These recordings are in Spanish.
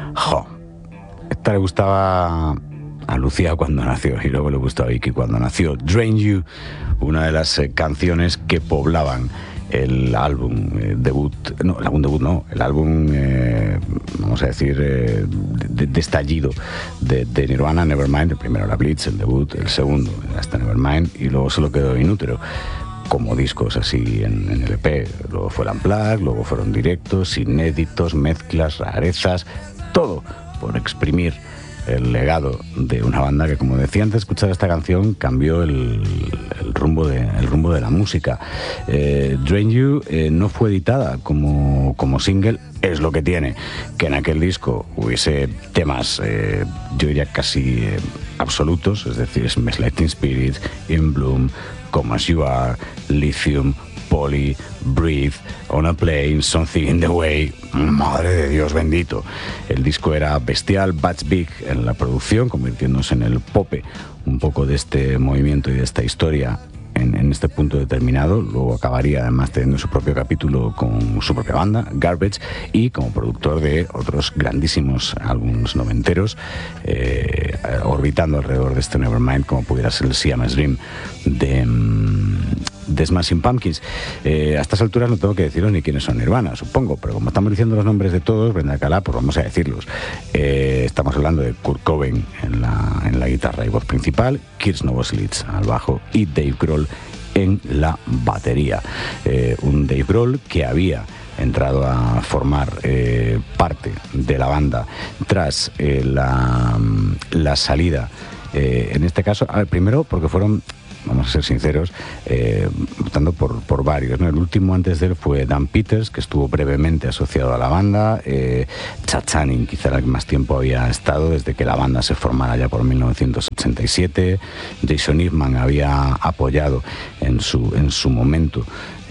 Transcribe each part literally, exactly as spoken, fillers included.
Jo, esta le gustaba a Lucía cuando nació y luego le gustaba a Vicky cuando nació. Drain You, una de las eh, canciones que poblaban el álbum eh, debut, no, el álbum debut no, el álbum, eh, vamos a decir, eh, de, de estallido de, de Nirvana, Nevermind. El primero era Blitz, el debut, el segundo hasta Nevermind, y luego solo quedó Inútero como discos así en, en L P. Luego fue el Unplugged, luego fueron directos, inéditos, mezclas, rarezas, todo por exprimir el legado de una banda que, como decía antes de escuchar esta canción, cambió el, el, rumbo, de, el rumbo de la música. Eh, Drain You eh, no fue editada como, como single, es lo que tiene, que en aquel disco hubiese temas, eh, yo diría casi eh, absolutos, es decir, Smells Like Teen Spirit, In Bloom, Come As You Are, Lithium, Polly, Breathe, On a Plane, Something in the Way. Madre de Dios bendito. El disco era bestial, Bats Big en la producción, convirtiéndose en el pope un poco de este movimiento y de esta historia en, en este punto determinado. Luego acabaría además teniendo su propio capítulo con su propia banda, Garbage, y como productor de otros grandísimos álbumes noventeros, eh, orbitando alrededor de este Nevermind, como pudiera ser el Siamese Dream de... de Smashing Pumpkins. Eh, a estas alturas no tengo que deciros ni quiénes son Nirvana, supongo, pero como estamos diciendo los nombres de todos, Brenda Calá, pues vamos a decirlos. Eh, estamos hablando de Kurt Cobain en la, en la guitarra y voz principal, Kirst Novoselic al bajo y Dave Grohl en la batería. Eh, un Dave Grohl que había entrado a formar eh, parte de la banda tras eh, la, la salida, eh, en este caso, a ver, primero porque fueron, vamos a ser sinceros, eh, votando por, por varios, ¿no? El último antes de él fue Dan Peters, que estuvo brevemente asociado a la banda. eh, Chad Channing, quizá el que más tiempo había estado desde que la banda se formara ya por mil novecientos ochenta y siete. Jason Newman había apoyado en su, en su momento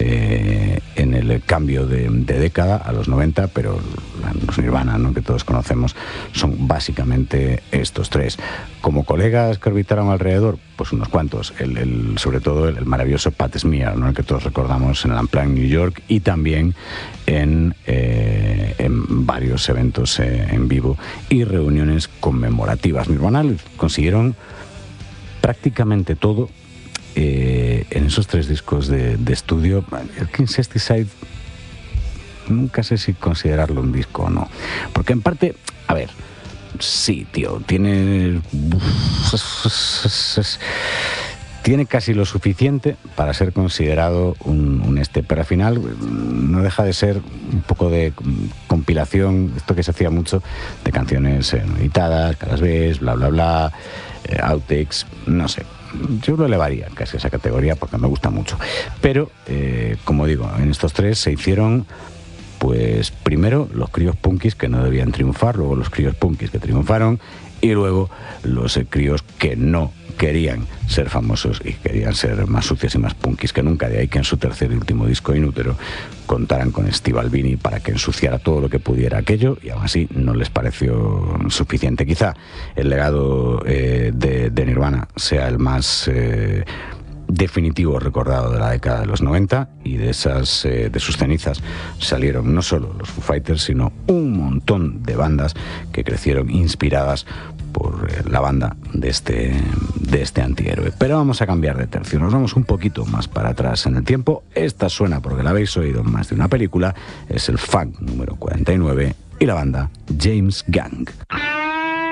eh, en el cambio de, de década a los noventa, pero los Nirvana, ¿no?, que todos conocemos, son básicamente estos tres. Como colegas que orbitaron alrededor, pues unos cuantos, el, el, sobre todo el, el maravilloso Pat Smear, ¿no?, el que todos recordamos en el Unplugged New York y también en, eh, en varios eventos eh, en vivo y reuniones conmemorativas. Nirvana consiguieron prácticamente todo eh, en esos tres discos de, de estudio. El Incesticide nunca sé si considerarlo un disco o no, porque en parte, a ver, sí, tío, tiene tiene casi lo suficiente para ser considerado un, un este, pero al final no deja de ser un poco de compilación, esto que se hacía mucho, de canciones eh, editadas, que las ves, bla bla bla, eh, outtakes, no sé. Yo lo elevaría casi a esa categoría porque me gusta mucho, pero eh, como digo, en estos tres se hicieron, pues primero los críos punkis que no debían triunfar, luego los críos punkis que triunfaron y luego los eh, críos que no querían ser famosos y querían ser más sucios y más punkis que nunca. De ahí que en su tercer y último disco, Inútero, contaran con Steve Albini para que ensuciara todo lo que pudiera aquello, y aún así no les pareció suficiente. Quizá el legado eh, de, de Nirvana sea el más eh, definitivo recordado de la década de los noventa, y de esas eh, de sus cenizas salieron no solo los Foo Fighters, sino un montón de bandas que crecieron inspiradas por eh, la banda de este, de este antihéroe. Pero vamos a cambiar de tercio, nos vamos un poquito más para atrás en el tiempo. Esta suena porque la habéis oído en más de una película, es el Funk número cuarenta y nueve y la banda James Gang.